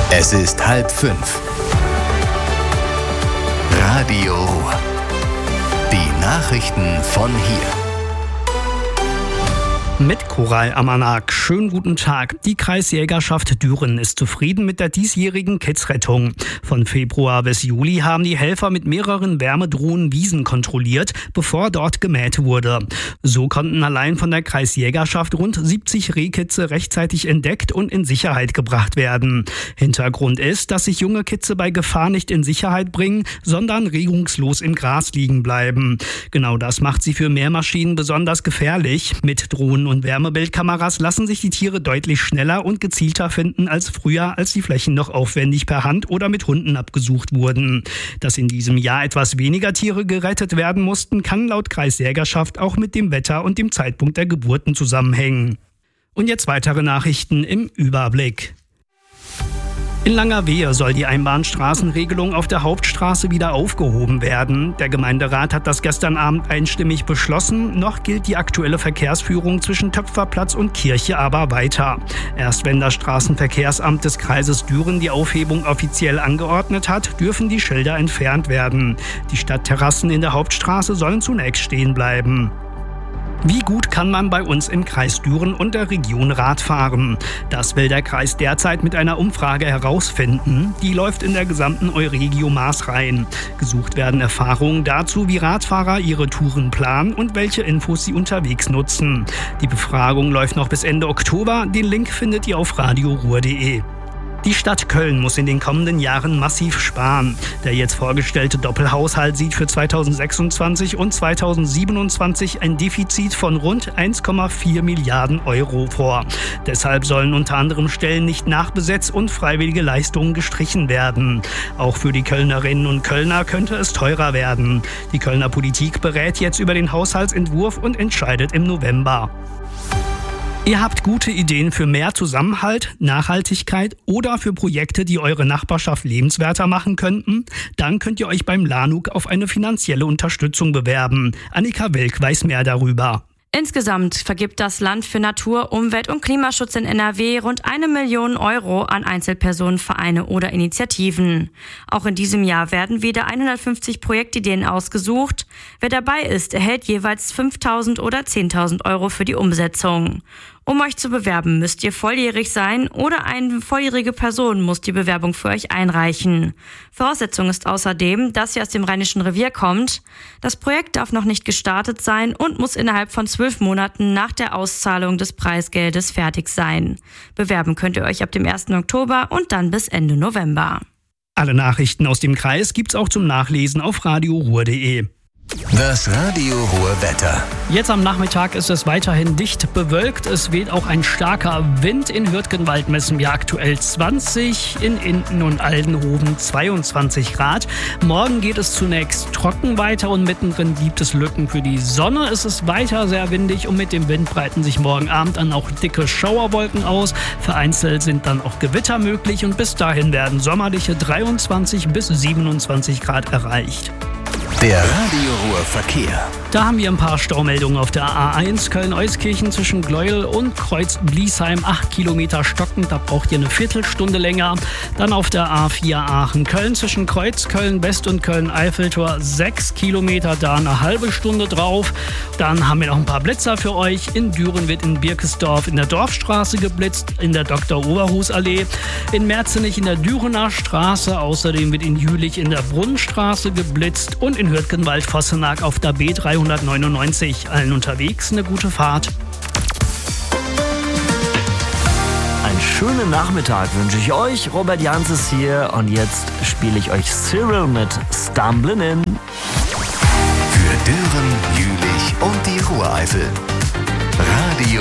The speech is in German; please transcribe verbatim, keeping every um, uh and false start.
Es ist halb fünf. Radio Ruhr. Die Nachrichten von hier. Mit Koral Amanak. Schönen guten Tag. Die Kreisjägerschaft Düren ist zufrieden mit der diesjährigen Kidsrettung. Von Februar bis Juli haben die Helfer mit mehreren Wärmedrohnen Wiesen kontrolliert, bevor dort gemäht wurde. So konnten allein von der Kreisjägerschaft rund siebzig Rehkitze rechtzeitig entdeckt und in Sicherheit gebracht werden. Hintergrund ist, dass sich junge Kitze bei Gefahr nicht in Sicherheit bringen, sondern regungslos im Gras liegen bleiben. Genau das macht sie für Mähmaschinen besonders gefährlich. Mit Drohnen und Wärmebildkameras lassen sich die Tiere deutlich schneller und gezielter finden als früher, als die Flächen noch aufwendig per Hand oder mit Hunden abgesucht wurden. Dass in diesem Jahr etwas weniger Tiere gerettet werden mussten, kann laut Kreisjägerschaft auch mit dem Wetter und dem Zeitpunkt der Geburten zusammenhängen. Und jetzt weitere Nachrichten im Überblick. In Langerwehe soll die Einbahnstraßenregelung auf der Hauptstraße wieder aufgehoben werden. Der Gemeinderat hat das gestern Abend einstimmig beschlossen. Noch gilt die aktuelle Verkehrsführung zwischen Töpferplatz und Kirche aber weiter. Erst wenn das Straßenverkehrsamt des Kreises Düren die Aufhebung offiziell angeordnet hat, dürfen die Schilder entfernt werden. Die Stadtterrassen in der Hauptstraße sollen zunächst stehen bleiben. Wie gut kann man bei uns im Kreis Düren und der Region Rad fahren? Das will der Kreis derzeit mit einer Umfrage herausfinden. Die läuft in der gesamten Euregio-Maß-Reihen. Gesucht werden Erfahrungen dazu, wie Radfahrer ihre Touren planen und welche Infos sie unterwegs nutzen. Die Befragung läuft noch bis Ende Oktober. Den Link findet ihr auf radio ruhr punkt de. Die Stadt Köln muss in den kommenden Jahren massiv sparen. Der jetzt vorgestellte Doppelhaushalt sieht für zweitausendsechsundzwanzig und zweitausendsiebenundzwanzig ein Defizit von rund eins Komma vier Milliarden Euro vor. Deshalb sollen unter anderem Stellen nicht nachbesetzt und freiwillige Leistungen gestrichen werden. Auch für die Kölnerinnen und Kölner könnte es teurer werden. Die Kölner Politik berät jetzt über den Haushaltsentwurf und entscheidet im November. Ihr habt gute Ideen für mehr Zusammenhalt, Nachhaltigkeit oder für Projekte, die eure Nachbarschaft lebenswerter machen könnten? Dann könnt ihr euch beim LANUG auf eine finanzielle Unterstützung bewerben. Annika Welk weiß mehr darüber. Insgesamt vergibt das Land für Natur-, Umwelt- und Klimaschutz in N R W rund eine Million Euro an Einzelpersonen, Vereine oder Initiativen. Auch in diesem Jahr werden wieder hundertfünfzig Projektideen ausgesucht. Wer dabei ist, erhält jeweils fünftausend oder zehntausend Euro für die Umsetzung. Um euch zu bewerben, müsst ihr volljährig sein oder eine volljährige Person muss die Bewerbung für euch einreichen. Voraussetzung ist außerdem, dass ihr aus dem Rheinischen Revier kommt. Das Projekt darf noch nicht gestartet sein und muss innerhalb von zwölf Monaten nach der Auszahlung des Preisgeldes fertig sein. Bewerben könnt ihr euch ab dem ersten Oktober und dann bis Ende November. Alle Nachrichten aus dem Kreis gibt's auch zum Nachlesen auf radio ruhr punkt de. Das Radio Ruhr Wetter. Jetzt am Nachmittag ist es weiterhin dicht bewölkt. Es weht auch ein starker Wind. In Hürtgenwald messen wir aktuell zwanzig, in Enden und Aldenhoven zweiundzwanzig Grad. Morgen geht es zunächst trocken weiter und mittendrin gibt es Lücken für die Sonne. Es ist weiter sehr windig und mit dem Wind breiten sich morgen Abend dann auch dicke Schauerwolken aus. Vereinzelt sind dann auch Gewitter möglich und bis dahin werden sommerliche dreiundzwanzig bis siebenundzwanzig Grad erreicht. Der Radio Ruhr Verkehr. Da haben wir ein paar Staumeldungen auf der A eins Köln-Euskirchen zwischen Gleuel und Kreuz-Bliesheim. acht Kilometer stockend, da braucht ihr eine Viertelstunde länger. Dann auf der A vier Aachen-Köln zwischen Kreuz, Köln-West und Köln-Eiffeltor. sechs Kilometer, da eine halbe Stunde drauf. Dann haben wir noch ein paar Blitzer für euch. In Düren wird in Birkesdorf in der Dorfstraße geblitzt, in der Doktor-Oberhus-Allee. In Merzenich in der Dürener Straße. Außerdem wird in Jülich in der Brunnenstraße geblitzt und in Hürtgenwald-Vossenack auf der B dreihundertneunundneunzig. Allen unterwegs eine gute Fahrt. Einen schönen Nachmittag wünsche ich euch. Robert Jans ist hier und jetzt spiele ich euch Cyril mit Stumblin' In. Für Düren, Jülich und die Ruhreifel.